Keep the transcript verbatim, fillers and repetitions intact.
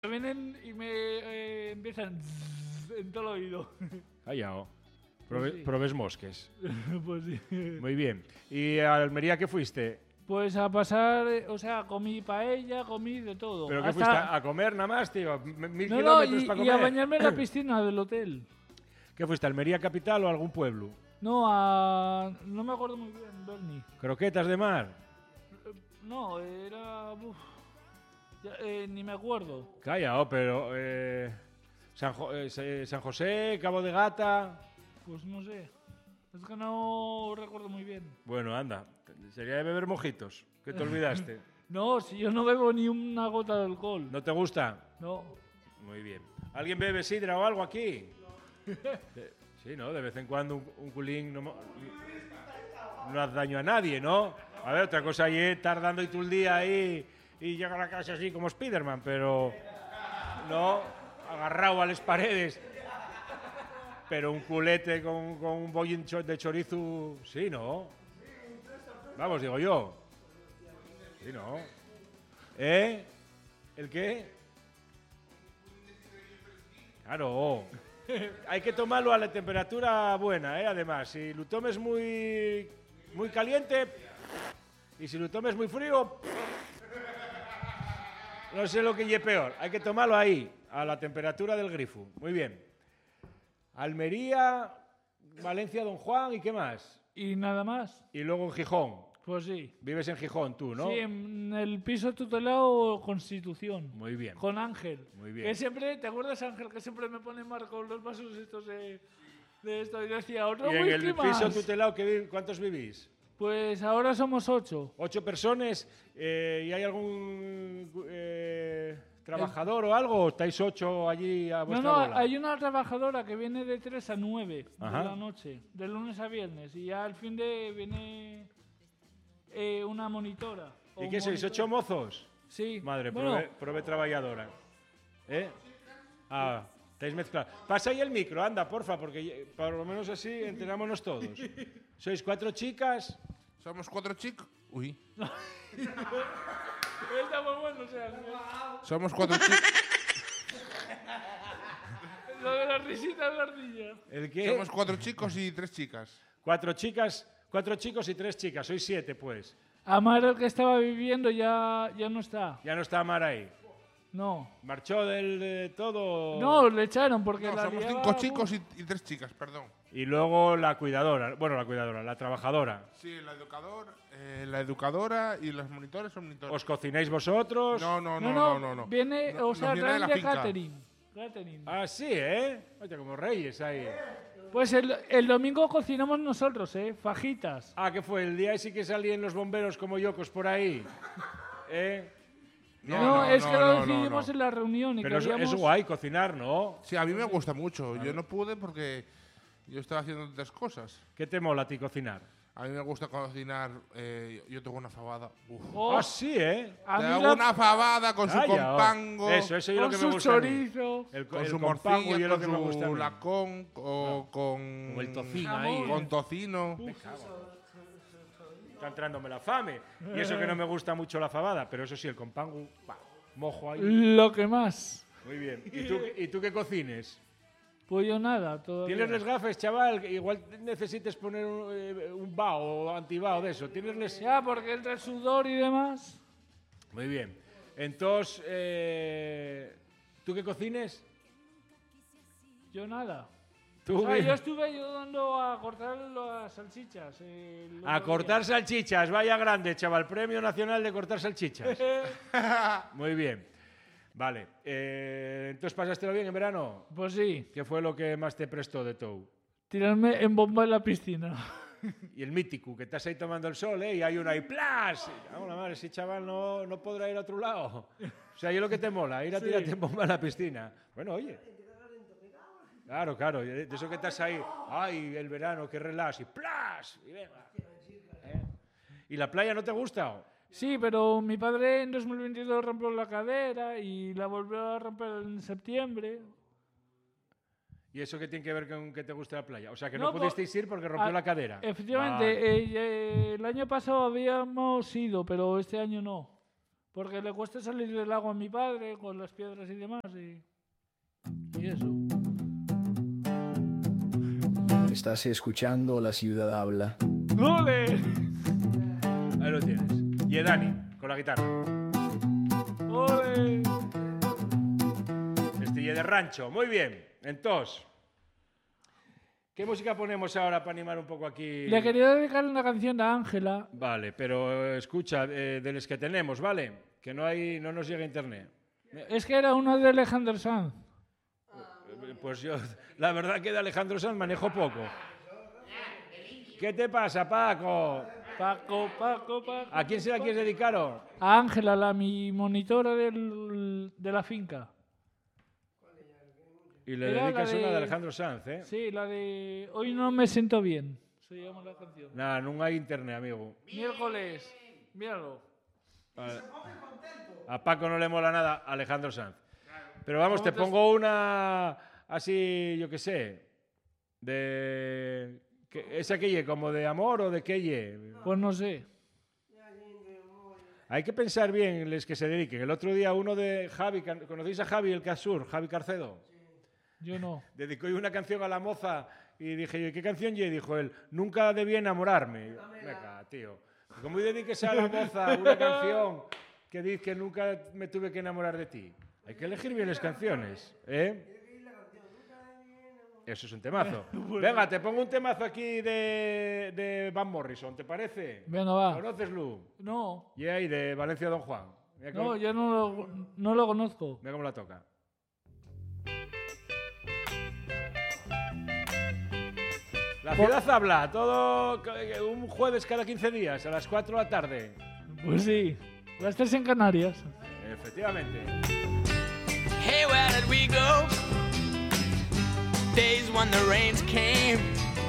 Vienen y me eh, empiezan en todo el oído. Callao. Prove, Pues sí. Probes mosques. Pues sí. Muy bien. ¿Y a Almería qué fuiste? Pues a pasar, eh, o sea, comí paella, comí de todo. ¿Pero qué Hasta- fuiste? ¿A comer nada más, tío? M- ¿Mil No, no, kilómetros y, para y comer? a bañarme en la piscina del hotel. ¿Qué fuiste? ¿Almería capital o algún pueblo? No, a... No me acuerdo muy bien, Bernie. ¿Croquetas de mar? No, era... uf, ya, eh, ni me acuerdo. Callao, pero... Eh, San, Jo- eh, Se- San José, Cabo de Gata... Pues no sé. Es que no recuerdo muy bien. Bueno, anda. Sería de beber mojitos. ¿Qué te olvidaste? No, si yo no bebo ni una gota de alcohol. ¿No te gusta? No. Muy bien. ¿Alguien bebe sidra o algo aquí? Eh, Sí, ¿no? De vez en cuando un, un culín no, mo- no hace daño a nadie, ¿no? A ver, otra cosa ahí es estar dando y tú el día ahí y llega a la casa así como Spiderman, pero no, agarrado a las paredes. Pero un culete con, con un bollín cho- de chorizo, sí, ¿no? Vamos, digo yo. Sí, ¿no? ¿Eh? ¿El qué? Claro. Hay que tomarlo a la temperatura buena, ¿eh? Además, si lo tomes muy, muy caliente y si lo tomes muy frío, no sé lo que es peor. Hay que tomarlo ahí, a la temperatura del grifo. Muy bien. Almería, Valencia, Don Juan y qué más. ¿Y nada más? Y luego en Gijón. Pues sí. Vives en Gijón tú, ¿no? Sí, en el piso tutelado Constitución. Muy bien. Con Ángel. Muy bien. Que siempre, ¿te acuerdas, Ángel? Que siempre me pone marco los vasos estos de, de esto. Y decía, otro Y en whisky el más. piso tutelado, ¿qué vi- ¿cuántos vivís? Pues ahora somos ocho. ¿Ocho personas? Eh, ¿Y hay algún eh, trabajador o algo? ¿O estáis ocho allí a No, vuestra no, bola? hay una trabajadora que viene de tres a nueve Ajá. de la noche, de lunes a viernes. Y ya al fin de viene eh, una monitora. o ¿Y qué sois? monitor. ¿Ocho mozos? Sí. Madre, Bueno, prove, prove trabajadora. ¿Eh? Ah, estáis mezclados. Pasa ahí el micro, anda, porfa, porque ye- por lo menos así enterámonos todos. ¿Sois cuatro chicas? Somos cuatro chicos. Uy. está muy bueno, o sea, Somos cuatro chicos. lo de las risitas de la ardilla. ¿El qué? Somos cuatro chicos y tres chicas. Cuatro chicas, cuatro chicos y tres chicas. Sois siete, pues. Amar, el que estaba viviendo, ya, ya no está. Ya no está Mar ahí. No. ¿Marchó del de todo? No, le echaron porque No, la somos liaba, cinco uf. chicos y, y tres chicas, perdón. Y luego la cuidadora. Bueno, la cuidadora, la trabajadora. Sí, la educadora, eh, la educadora y los monitores son monitores. ¿Os cocináis vosotros? No, no, No, no, no, no, no, no. viene, No- o sea, nos viene de la traen de finca. catering. Catering. Ah, sí, ¿eh? Oye, como reyes ahí. Pues el, el domingo cocinamos nosotros, ¿eh? Fajitas. Ah, ¿qué fue? El día ese que salían los bomberos como yocos por ahí. ¿Eh? No, no, es no, que lo no, no, decidimos no. en la reunión y Pero es, queríamos... es guay cocinar, ¿no? Sí, a mí me gusta mucho. Yo no pude porque yo estaba haciendo otras cosas. ¿Qué te mola a ti cocinar? A mí me gusta cocinar. eh, yo tengo una fabada. Uf. Oh, Ah, sí, ¿eh? a Te mí hago la- una fabada con su Calla, oh. compango. Eso, eso es lo con que me su gusta a mí. chorizo. El, Con el su compango morcilla, y es lo con que me gusta a su mí. lacón, o con... Como el tocino Jamón. ahí. Con tocino. Está entrándome la fame. Y eso que no me gusta mucho la fabada, pero eso sí, el compango, pa, mojo ahí. Lo que más. Muy bien. ¿Y tú, ¿y tú qué cocines? Pues yo nada, todavía. ¿Tienes les gafes, chaval? Igual necesites poner un, eh, un bao o antibao de eso. ¿Tienes les... Ya, porque entre el sudor y demás... Muy bien. Entonces, eh, ¿tú qué cocines? Yo nada. ¿Tú O sea, qué? yo estuve ayudando a cortar las salchichas. eh, el A otro cortar día. salchichas. Vaya grande, chaval. Premio Nacional de Cortar Salchichas. Muy bien. Vale. Eh, entonces, ¿pasástelo bien en verano? Pues sí, ¿Qué fue lo que más te prestó de todo? tirarme en bomba en la piscina. Y el mítico, que estás ahí tomando el sol, ¿eh? Y hay uno ahí, ¡plas! Y, "Ah, la madre, ese chaval no, no podrá ir a otro lado. O sea, yo lo que te mola, ir a Sí. tirarte en bomba en la piscina. Bueno, oye. Claro, claro, de de eso que estás ahí, ¡ay, el verano, qué relax! Y ¡plas! Y venga. ¿Eh? ¿Y la playa no te gusta? Sí, pero mi padre en dos mil veintidós rompió la cadera y la volvió a romper en septiembre. ¿Y eso qué tiene que ver con que te guste la playa? O sea, que No, no, po- pudisteis ir porque rompió Ah, la cadera. Efectivamente, Vale. eh, eh, el año pasado habíamos ido, pero este año no. Porque le cuesta salir del agua a mi padre con las piedras y demás. Y, y eso. Estás escuchando La Ciudad Habla. ¡Ole! Ahí lo tienes. Y Dani, con la guitarra. ¡Ole! Estille de rancho. Muy bien. Entonces, ¿qué música ponemos ahora para animar un poco aquí? Le quería dedicar una canción a Ángela. Vale, pero escucha, eh, de los que tenemos, ¿vale? Que no hay, no nos llega internet. Es que era una de Alejandro Sanz. Pues yo, la verdad que de Alejandro Sanz manejo poco. ¿Qué te pasa, Paco? Paco, Paco, Paco. ¿A quién se la quieres dedicar? Oh? A Ángela, la mi monitora del, de la finca. Y le Era dedicas la de- una de Alejandro Sanz, ¿eh? Sí, la de Hoy no me siento bien. Se llama la canción. Nada, no hay internet, amigo. Miércoles. Míralo. A, a Paco no le mola nada Alejandro Sanz. Pero vamos, te ¿Cómo te- pongo una así, yo qué sé, de... que- ¿Esa que ye? ¿Como de amor o de qué ye? Pues no sé. Hay que pensar bien los que se dediquen. El otro día uno de Javi, ¿conocéis a Javi el Casur? Javi Carcedo. Yo no. Dedicó una canción a la moza y dije yo, ¿qué canción ye? Dijo él, nunca debí enamorarme. Y yo, venga, tío. ¿Cómo dediques a la moza una canción que dice que nunca me tuve que enamorar de ti? Hay que elegir bien las canciones, ¿eh? Eso es un temazo. Venga, te pongo un temazo aquí de, de Van Morrison, ¿te parece? Venga, va. ¿Conoces, Lu? No. Y ahí, de Valencia Don Juan. Mira cómo, No, yo no lo, no lo conozco. mira cómo la toca. La ciudad habla, todo un jueves cada quince días, a las cuatro de la tarde. Pues sí. Voy a estar en Canarias. Efectivamente. Hey, where did we go? Days when the rains came